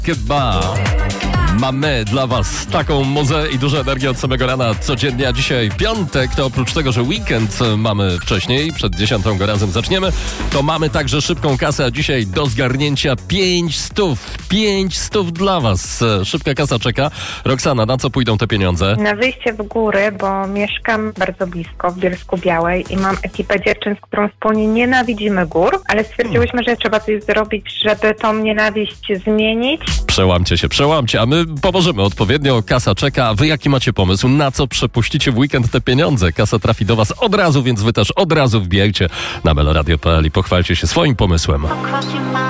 Chyba mamy dla was taką muzę i dużo energii od samego rana codziennie, a dzisiaj piątek, to oprócz tego, że weekend mamy wcześniej, przed 10 go razem zaczniemy, to mamy także szybką kasę, a dzisiaj do zgarnięcia 500 dla was. Szybka kasa czeka. Roxana, na co pójdą te pieniądze? Na wyjście w góry, bo mieszkam bardzo blisko w Bielsku Białej i mam ekipę dziewczyn, z którą wspólnie nienawidzimy gór, ale stwierdziłyśmy, że trzeba coś zrobić, żeby tą nienawiść zmienić. Przełamcie, a my pomożemy odpowiednio. Kasa czeka, a wy jaki macie pomysł? Na co przepuścicie w weekend te pieniądze? Kasa trafi do was od razu, więc wy też od razu wbijajcie na meloradio.pl i pochwalcie się swoim pomysłem.